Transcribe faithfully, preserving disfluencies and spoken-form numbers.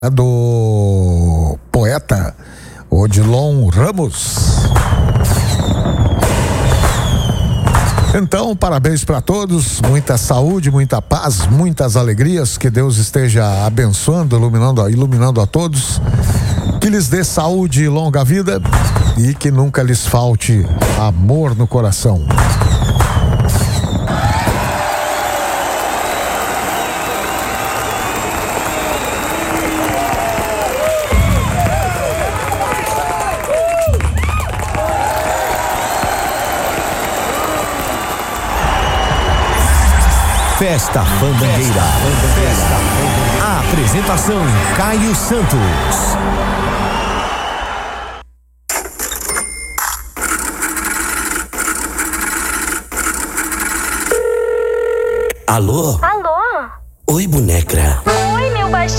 do poeta Odilon Ramos. Então, parabéns para todos, muita saúde, muita paz, muitas alegrias, que Deus esteja abençoando, iluminando, iluminando a todos, que lhes dê saúde e longa vida e que nunca lhes falte amor no coração. Festa Fandangueira. A apresentação: Caio Santos. Alô? Alô? Oi, boneca. Oi, meu baixinho.